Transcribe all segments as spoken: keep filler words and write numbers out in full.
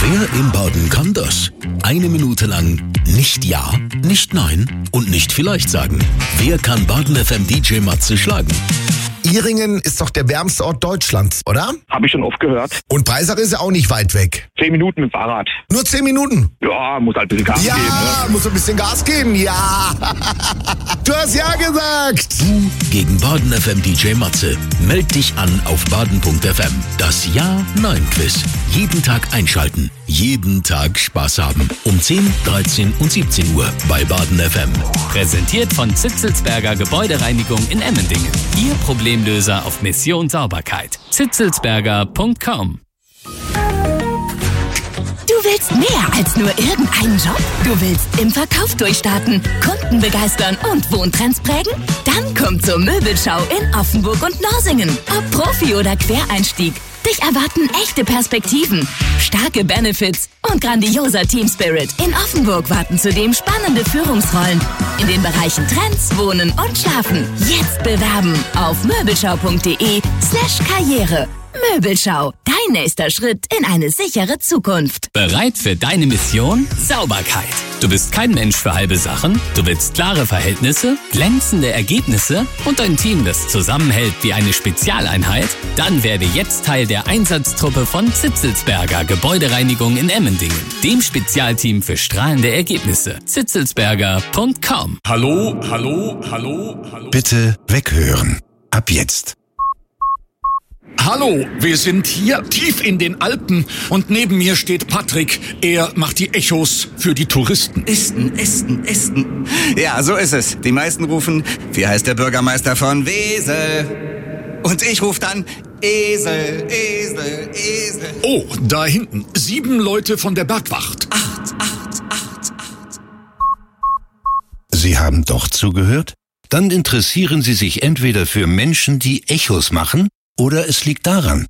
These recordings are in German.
Wer im Baden kann das? Eine Minute lang nicht Ja, nicht Nein und nicht vielleicht sagen. Wer kann Baden F M D J Matze schlagen? Ihringen ist doch der wärmste Ort Deutschlands, oder? Habe ich schon oft gehört. Und Breisach ist ja auch nicht weit weg. Zehn Minuten mit dem Fahrrad. Nur zehn Minuten? Ja, muss halt ein bisschen Gas ja, geben. Ja, muss ein bisschen Gas geben, ja. Du hast ja gesagt. Du gegen Baden F M D J Matze. Meld dich an auf baden punkt f m. Das Ja-Nein-Quiz. Jeden Tag einschalten. Jeden Tag Spaß haben. Um zehn, dreizehn und siebzehn Uhr bei Baden F M. Präsentiert von Zitzelsberger Gebäudereinigung in Emmendingen. Ihr Problemlöser auf Mission Sauberkeit. zitzelsberger punkt com. Du willst mehr als nur irgendeinen Job? Du willst im Verkauf durchstarten, Kunden begeistern und Wohntrends prägen? Dann komm zur Möbelschau in Offenburg und Norsingen. Ob Profi oder Quereinstieg, dich erwarten echte Perspektiven, starke Benefits und grandioser Teamspirit. In Offenburg warten zudem spannende Führungsrollen in den Bereichen Trends, Wohnen und Schlafen. Jetzt bewerben auf möbelschau.de slash Karriere. Möbelschau, dein nächster Schritt in eine sichere Zukunft. Bereit für deine Mission? Sauberkeit. Du bist kein Mensch für halbe Sachen. Du willst klare Verhältnisse, glänzende Ergebnisse und ein Team, das zusammenhält wie eine Spezialeinheit? Dann werde jetzt Teil der Einsatztruppe von Zitzelsberger Gebäudereinigung in Emmendingen, dem Spezialteam für strahlende Ergebnisse. zitzelsberger punkt com. Hallo, hallo, hallo, hallo. Bitte weghören. Ab jetzt. Hallo, wir sind hier tief in den Alpen und neben mir steht Patrick. Er macht die Echos für die Touristen. Esten, Esten, Esten. Ja, so ist es. Die meisten rufen, wie heißt der Bürgermeister von Wesel? Und ich rufe dann Esel, Esel, Esel. Oh, da hinten. Sieben Leute von der Bergwacht. Acht, acht, acht, acht. Sie haben doch zugehört? Dann interessieren Sie sich entweder für Menschen, die Echos machen, oder es liegt daran.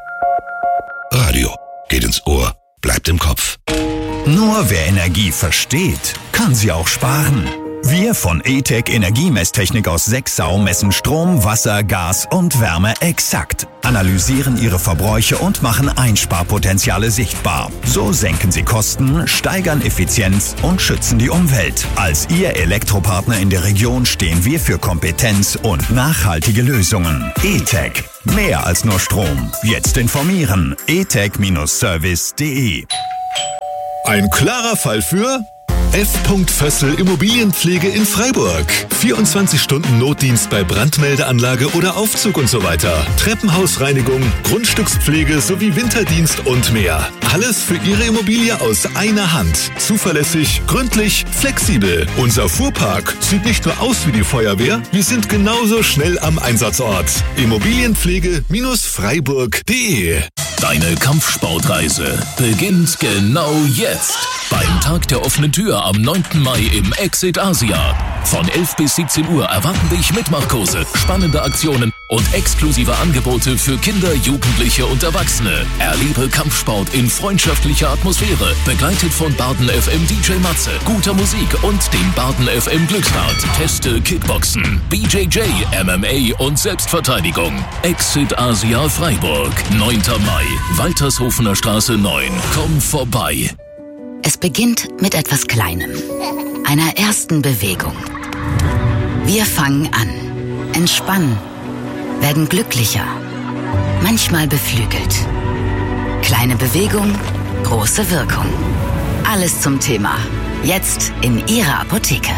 Radio geht ins Ohr, bleibt im Kopf. Nur wer Energie versteht, kann sie auch sparen. Wir von E-Tech Energiemesstechnik aus Sexau messen Strom, Wasser, Gas und Wärme exakt, analysieren ihre Verbräuche und machen Einsparpotenziale sichtbar. So senken sie Kosten, steigern Effizienz und schützen die Umwelt. Als Ihr Elektropartner in der Region stehen wir für Kompetenz und nachhaltige Lösungen. E-Tech. Mehr als nur Strom. Jetzt informieren. e tech Service punkt de. Ein klarer Fall für F. Fössl Immobilienpflege in Freiburg. vierundzwanzig Stunden Notdienst bei Brandmeldeanlage oder Aufzug und so weiter. Treppenhausreinigung, Grundstückspflege sowie Winterdienst und mehr. Alles für Ihre Immobilie aus einer Hand. Zuverlässig, gründlich, flexibel. Unser Fuhrpark sieht nicht nur aus wie die Feuerwehr, wir sind genauso schnell am Einsatzort. Immobilienpflege-Freiburg punkt de. Deine Kampfsportreise beginnt genau jetzt. Beim Tag der offenen Tür am neunten Mai im Exit Asia. Von elf bis siebzehn Uhr erwarten dich Mitmachkurse, spannende Aktionen und exklusive Angebote für Kinder, Jugendliche und Erwachsene. Erlebe Kampfsport in freundschaftlicher Atmosphäre, begleitet von Baden F M D J Matze, guter Musik und dem Baden F M Glücksrad. Teste Kickboxen, B J J, M M A und Selbstverteidigung. Exit Asia Freiburg, neunter Mai, Waltershofener Straße neun. Komm vorbei. Es beginnt mit etwas Kleinem, einer ersten Bewegung. Wir fangen an, entspannen, werden glücklicher, manchmal beflügelt. Kleine Bewegung, große Wirkung. Alles zum Thema. Jetzt in Ihrer Apotheke.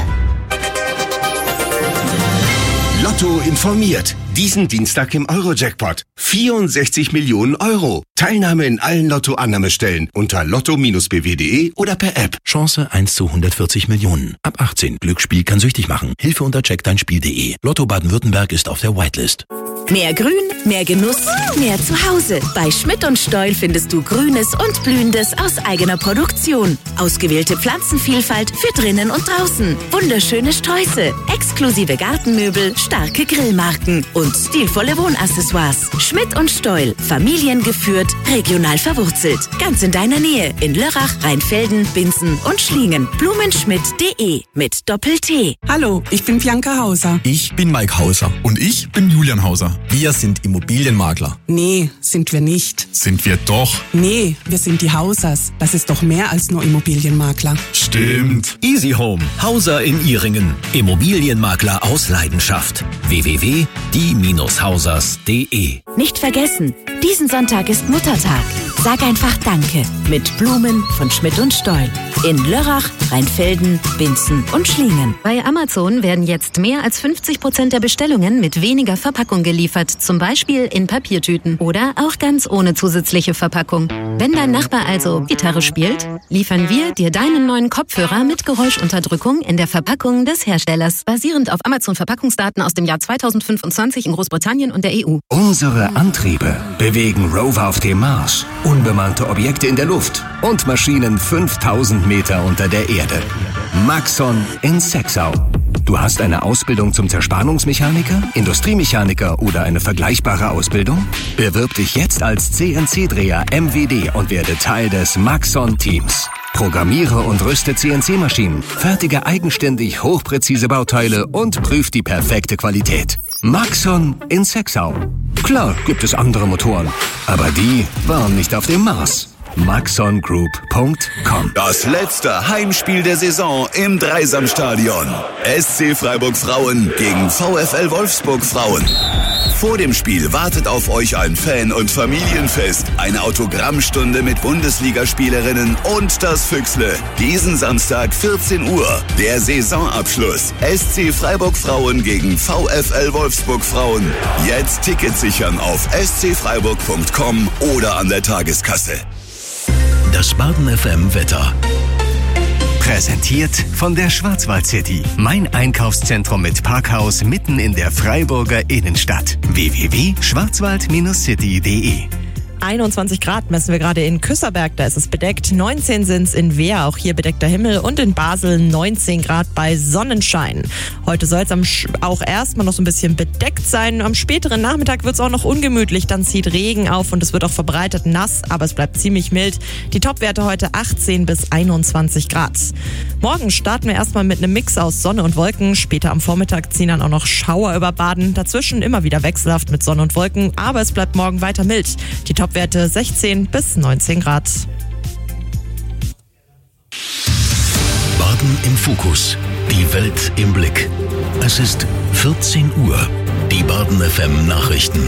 Lotto informiert. Diesen Dienstag im Euro-Jackpot. vierundsechzig Millionen Euro. Teilnahme in allen Lotto-Annahmestellen unter lotto b w punkt de oder per App. Chance eins zu hundertvierzig Millionen. Ab achtzehn. Glücksspiel kann süchtig machen. Hilfe unter check dein spiel punkt de. Lotto Baden-Württemberg ist auf der Whitelist. Mehr Grün, mehr Genuss, mehr Zuhause. Bei Schmidt und Steul findest du Grünes und Blühendes aus eigener Produktion. Ausgewählte Pflanzenvielfalt für drinnen und draußen. Wunderschöne Sträuße, exklusive Gartenmöbel, starke Grillmarken und stilvolle Wohnaccessoires. Schmidt und Steul, familiengeführt, regional verwurzelt. Ganz in deiner Nähe in Lörrach, Rheinfelden, Binzen und Schlingen. blumenschmidt punkt de mit Doppel-T. Hallo, ich bin Bianca Hauser. Ich bin Mike Hauser. Und ich bin Julian Hauser. Wir sind Immobilienmakler. Nee, sind wir nicht. Sind wir doch. Nee, wir sind die Hausers. Das ist doch mehr als nur Immobilienmakler. Stimmt. Easy Home, Hauser in Ihringen. Immobilienmakler aus Leidenschaft. w w w punkt die hausers punkt de. Nicht vergessen, diesen Sonntag ist Muttertag. Sag einfach Danke mit Blumen von Schmidt und Steul. In Lörrach, Rheinfelden, Binzen und Schlingen. Bei Amazon werden jetzt mehr als fünfzig Prozent der Bestellungen mit weniger Verpackung geliefert. Zum Beispiel in Papiertüten oder auch ganz ohne zusätzliche Verpackung. Wenn dein Nachbar also Gitarre spielt, liefern wir dir deinen neuen Kopfhörer mit Geräuschunterdrückung in der Verpackung des Herstellers. Basierend auf Amazon-Verpackungsdaten aus dem Jahr zweitausendfünfundzwanzig in Großbritannien und der E U. Unsere Antriebe bewegen Rover auf dem Mars, unbemannte Objekte in der Luft und Maschinen fünftausend Meter unter der Erde. Maxon in Sexau. Du hast eine Ausbildung zum Zerspannungsmechaniker, Industriemechaniker oder eine vergleichbare Ausbildung? Bewirb dich jetzt als C N C-Dreher M W D und werde Teil des Maxon-Teams. Programmiere und rüste C N C-Maschinen, fertige eigenständig hochpräzise Bauteile und prüf die perfekte Qualität. Maxon in Sexau. Klar gibt es andere Motoren, aber die waren nicht auf dem Mars. maxon group punkt com. Das letzte Heimspiel der Saison im Dreisamstadion. S C Freiburg Frauen gegen VfL Wolfsburg Frauen. Vor dem Spiel wartet auf euch ein Fan- und Familienfest, eine Autogrammstunde mit Bundesligaspielerinnen und das Füchsle. Diesen Samstag vierzehn Uhr, der Saisonabschluss. S C Freiburg Frauen gegen VfL Wolfsburg Frauen. Jetzt Tickets sichern auf s c freiburg punkt com oder an der Tageskasse. Das Baden F M Wetter. Präsentiert von der Schwarzwald City. Mein Einkaufszentrum mit Parkhaus mitten in der Freiburger Innenstadt. w w w punkt schwarzwald City punkt de. einundzwanzig Grad messen wir gerade in Küsserberg, da ist es bedeckt. neunzehn sind es in Wehr, auch hier bedeckter Himmel. Und in Basel neunzehn Grad bei Sonnenschein. Heute soll es auch erstmal noch so ein bisschen bedeckt sein. Am späteren Nachmittag wird es auch noch ungemütlich. Dann zieht Regen auf und es wird auch verbreitet nass, aber es bleibt ziemlich mild. Die Topwerte heute achtzehn bis einundzwanzig Grad. Morgen starten wir erstmal mit einem Mix aus Sonne und Wolken. Später am Vormittag ziehen dann auch noch Schauer über Baden. Dazwischen immer wieder wechselhaft mit Sonne und Wolken, aber es bleibt morgen weiter mild. Die Top Werte sechzehn bis neunzehn Grad. Baden im Fokus. Die Welt im Blick. Es ist vierzehn Uhr. Die Baden F M Nachrichten.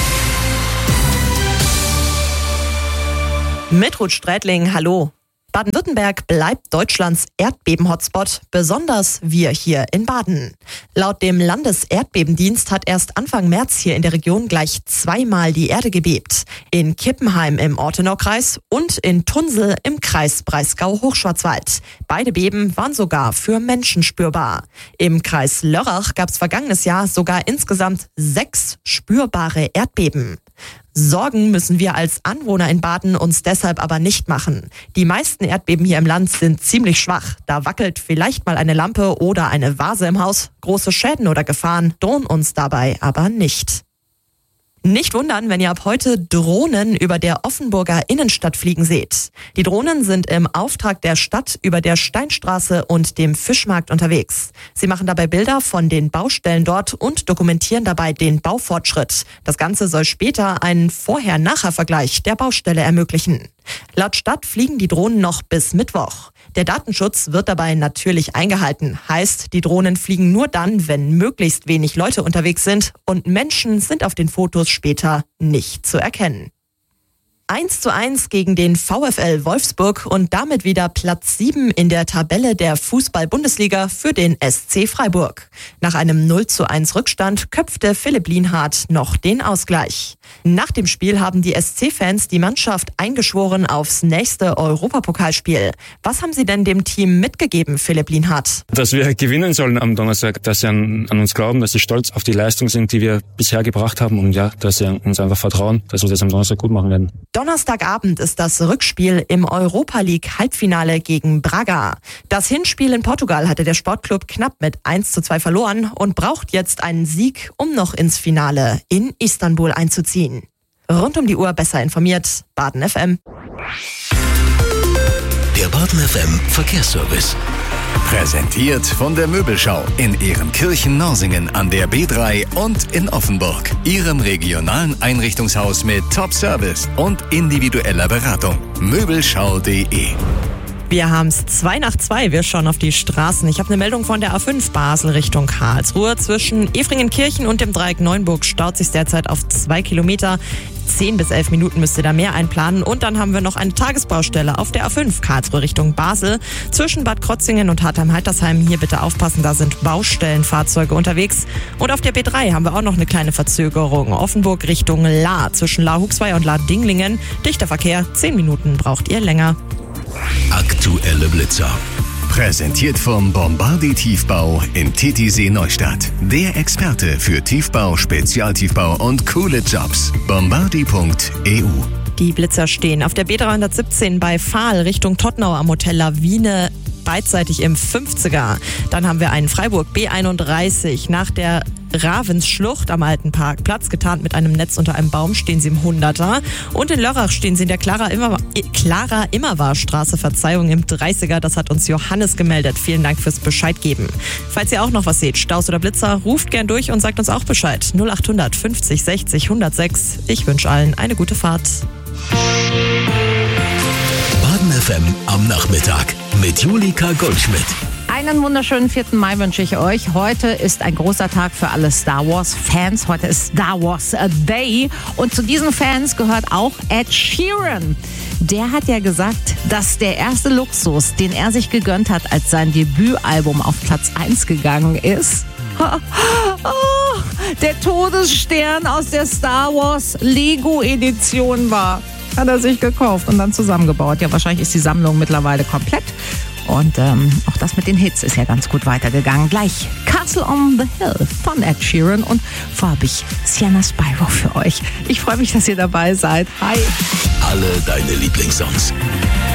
Mit Ruth Strätling, hallo. Baden-Württemberg bleibt Deutschlands Erdbeben-Hotspot, besonders wir hier in Baden. Laut dem Landeserdbebendienst hat erst Anfang März hier in der Region gleich zweimal die Erde gebebt. In Kippenheim im Ortenaukreis und in Tunsel im Kreis Breisgau-Hochschwarzwald. Beide Beben waren sogar für Menschen spürbar. Im Kreis Lörrach gab es vergangenes Jahr sogar insgesamt sechs spürbare Erdbeben. Sorgen müssen wir als Anwohner in Baden uns deshalb aber nicht machen. Die meisten Erdbeben hier im Land sind ziemlich schwach. Da wackelt vielleicht mal eine Lampe oder eine Vase im Haus. Große Schäden oder Gefahren drohen uns dabei aber nicht. Nicht wundern, wenn ihr ab heute Drohnen über der Offenburger Innenstadt fliegen seht. Die Drohnen sind im Auftrag der Stadt über der Steinstraße und dem Fischmarkt unterwegs. Sie machen dabei Bilder von den Baustellen dort und dokumentieren dabei den Baufortschritt. Das Ganze soll später einen Vorher-Nachher-Vergleich der Baustelle ermöglichen. Laut Stadt fliegen die Drohnen noch bis Mittwoch. Der Datenschutz wird dabei natürlich eingehalten. Heißt, die Drohnen fliegen nur dann, wenn möglichst wenig Leute unterwegs sind und Menschen sind auf den Fotos später nicht zu erkennen. eins zu eins gegen den VfL Wolfsburg und damit wieder Platz sieben in der Tabelle der Fußball-Bundesliga für den S C Freiburg. Nach einem null zu eins Rückstand köpfte Philipp Lienhardt noch den Ausgleich. Nach dem Spiel haben die S C-Fans die Mannschaft eingeschworen aufs nächste Europapokalspiel. Was haben sie denn dem Team mitgegeben, Philipp Lienhardt? Dass wir gewinnen sollen am Donnerstag, dass sie an, an uns glauben, dass sie stolz auf die Leistung sind, die wir bisher gebracht haben und ja, dass sie uns einfach vertrauen, dass wir das am Donnerstag gut machen werden. Donnerstagabend ist das Rückspiel im Europa-League-Halbfinale gegen Braga. Das Hinspiel in Portugal hatte der Sportclub knapp mit eins zu zwei verloren und braucht jetzt einen Sieg, um noch ins Finale in Istanbul einzuziehen. Rund um die Uhr besser informiert, Baden F M. Der Baden F M Verkehrsservice. Präsentiert von der Möbelschau in Ehrenkirchen-Norsingen an der B drei und in Offenburg. Ihrem regionalen Einrichtungshaus mit Top-Service und individueller Beratung. Möbelschau punkt de. Wir haben es zwei nach zwei, wir schauen auf die Straßen. Ich habe eine Meldung von der A fünf Basel Richtung Karlsruhe. Zwischen Efringenkirchen und dem Dreieck Neuenburg staut sich derzeit auf zwei Kilometer. Zehn bis elf Minuten müsst ihr da mehr einplanen. Und dann haben wir noch eine Tagesbaustelle auf der A fünf Karlsruhe Richtung Basel. Zwischen Bad Krotzingen und Hartheim-Heitersheim. Hier bitte aufpassen, da sind Baustellenfahrzeuge unterwegs. Und auf der B drei haben wir auch noch eine kleine Verzögerung. Offenburg Richtung Lahr. Zwischen Lahr-Huxweiler und Lahr-Dinglingen. Dichter Verkehr, zehn Minuten braucht ihr länger. Aktuelle Blitzer. Präsentiert vom Bombardi Tiefbau in Titisee Neustadt. Der Experte für Tiefbau, Spezialtiefbau und coole Jobs. Bombardi punkt e u. Die Blitzer stehen auf der B dreihundertsiebzehn bei Fahl Richtung Tottenau am Hotel Lawine beidseitig im fünfziger. Dann haben wir einen Freiburg B einunddreißig nach der Ravensschlucht am Alten Parkplatz. Getarnt mit einem Netz unter einem Baum stehen sie im hunderter. Und in Lörrach stehen sie in der Clara Immer, Clara Immerwahr Straße, Verzeihung, im dreißiger. Das hat uns Johannes gemeldet. Vielen Dank fürs Bescheid geben. Falls ihr auch noch was seht, Staus oder Blitzer, ruft gern durch und sagt uns auch Bescheid. null achthundert fünfzig sechzig hundertsechs. Ich wünsche allen eine gute Fahrt. Baden F M am Nachmittag mit Julika Goldschmidt. Einen wunderschönen vierten Mai wünsche ich euch. Heute ist ein großer Tag für alle Star Wars-Fans. Heute ist Star Wars Day. Und zu diesen Fans gehört auch Ed Sheeran. Der hat ja gesagt, dass der erste Luxus, den er sich gegönnt hat, als sein Debütalbum auf Platz eins gegangen ist, oh, der Todesstern aus der Star Wars Lego-Edition war. Hat er sich gekauft und dann zusammengebaut. Ja, wahrscheinlich ist die Sammlung mittlerweile komplett. Und ähm, auch das mit den Hits ist ja ganz gut weitergegangen. Gleich Castle on the Hill von Ed Sheeran und vorher habe ich Sienna Spyro für euch. Ich freue mich, dass ihr dabei seid. Hi. Alle deine Lieblingssongs.